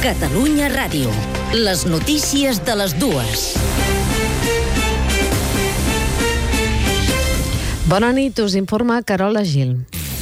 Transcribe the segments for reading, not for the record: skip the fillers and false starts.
Catalunya Ràdio. Les notícies de les dues. Bona nit, us informa Carola Gil.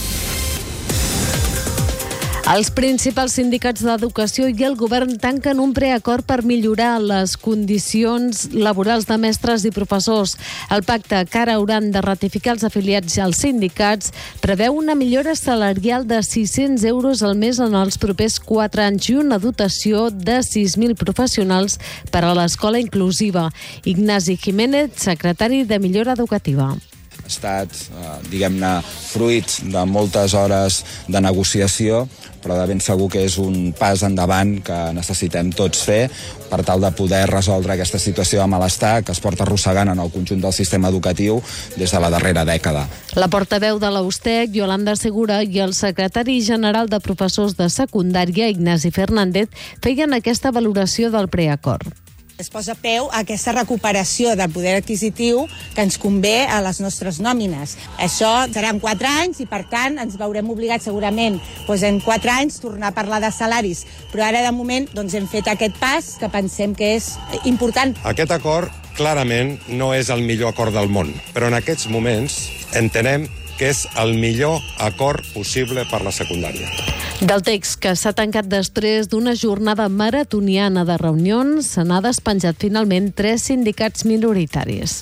Els principals sindicats d'educació i el govern tanquen un preacord per millorar les condicions laborals de mestres i professors. El pacte que ara hauran de ratificar els afiliats als sindicats preveu una millora salarial de 600 euros al mes en els propers 4 anys i una dotació de 6.000 professionals per a l'escola inclusiva. Ignasi Jiménez, secretari de Millora Educativa. Ha estat, diguem-ne, fruit de moltes hores de negociació, però de ben segur que és un pas endavant que necessitem tots fer per tal de poder resoldre aquesta situació de malestar que es porta arrossegant en el conjunt del sistema educatiu des de la darrera dècada. La portaveu de la USTEC, Yolanda Segura, i el secretari general de professors de secundària, Ignasi Fernández, feien aquesta valoració del preacord. Es posa peu a aquesta recuperació del poder adquisitiu que ens convé a les nostres nòmines. Això serà en 4 anys i, per tant, ens veurem obligats segurament en 4 anys tornar a parlar de salaris. Però ara, de moment, hem fet aquest pas que pensem que és important. Aquest acord, clarament, no és el millor acord del món, però en aquests moments entenem que és el millor acord possible per la secundària. Del text, que s'ha tancat després d'una jornada maratoniana de reunions, se n'ha despenjat finalment 3 sindicats minoritaris.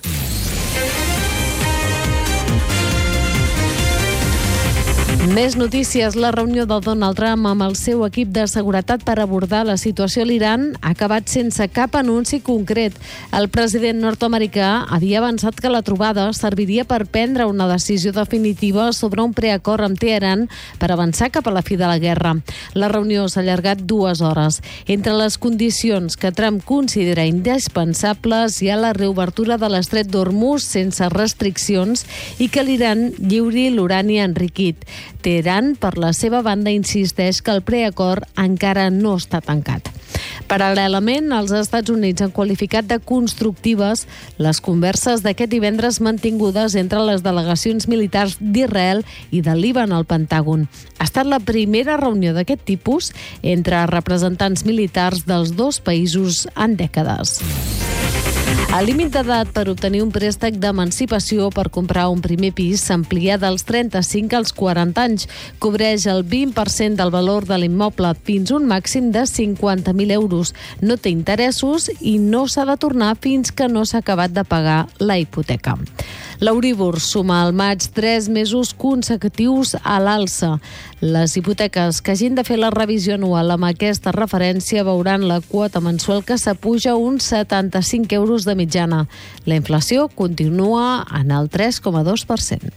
Més notícies. La reunió de Donald Trump amb el seu equip de seguretat per abordar la situació a l'Iran ha acabat sense cap anunci concret. El president nord-americà havia avançat que la trobada serviria per prendre una decisió definitiva sobre un preacord amb Teheran per avançar cap a la fi de la guerra. La reunió s'ha allargat 2 hores. Entre les condicions que Trump considera indispensables hi ha la reobertura de l'estret d'Hormuz sense restriccions i que l'Iran lliuri l'urani enriquit. Teheran, per la seva banda, insisteix que el preacord encara no està tancat. Paral·lelament, els Estats Units han qualificat de constructives les converses d'aquest divendres mantingudes entre les delegacions militars d'Israel i del Líban al Pentàgon. Ha estat la primera reunió d'aquest tipus entre representants militars dels dos països en dècades. El límit d'edat per obtenir un préstec d'emancipació per comprar un primer pis s'amplia dels 35 als 40 anys. Cobreix el 20% del valor de l'immoble fins un màxim de 50.000 euros. No té interessos i no s'ha de tornar fins que no s'ha acabat de pagar la hipoteca. L'Euríbor suma al maig 3 mesos consecutius a l'alça. Les hipoteques que hagin de fer la revisió anual amb aquesta referència veuran la quota mensual que s'apuja uns 75 euros de mitjana. La inflació continua en el 3,2%.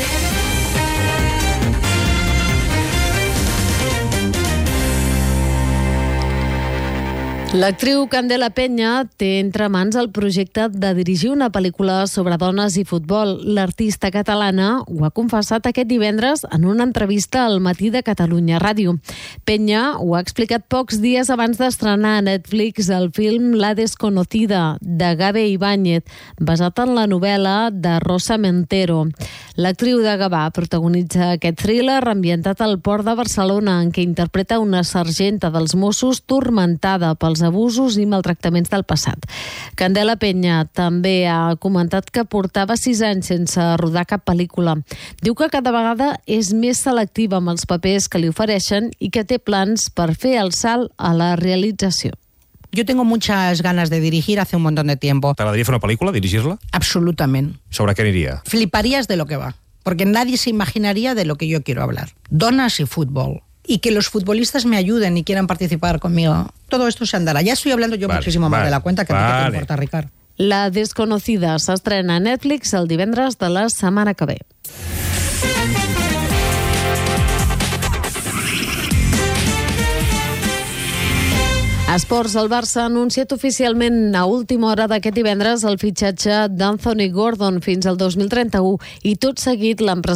L'actriu Candela Peña té entre mans el projecte de dirigir una pel·lícula sobre dones i futbol. L'artista catalana ho ha confessat aquest divendres en una entrevista al Matí de Catalunya Ràdio. Peña ho ha explicat pocs dies abans d'estrenar a Netflix el film La desconocida, de Gabe Ibáñez, basat en la novel·la de Rosa Montero. L'actriu de Gavà protagonitza aquest thriller ambientat al port de Barcelona, en què interpreta una sergenta dels Mossos turmentada pels abusos i maltractaments del passat. Candela Peña també ha comentat que portava 6 anys sense rodar cap pel·lícula. Diu que cada vegada és més selectiva amb els papers que li ofereixen i que té plans per fer el salt a la realització. Yo tengo muchas ganas de dirigir hace un montón de tiempo. ¿T'agradaria fer una pel·lícula, dirigir-la? Absolutamente. ¿Sobre qué aniria? Fliparías de lo que va, porque nadie se imaginaría de lo que yo quiero hablar. Donas y fútbol. Y que los futbolistas me ayuden y quieran participar conmigo. Todo esto se andará. Ya estoy hablando yo muchísimo más de la cuenta que a ti que te importa, Ricard. La desconocida s'estrena a Netflix el divendres de la setmana que ve. Esports, el Barça ha anunciat oficialment a última hora d'aquest divendres el fitxatge d'Anthony Gordon fins al 2031 i tot seguit l'empresari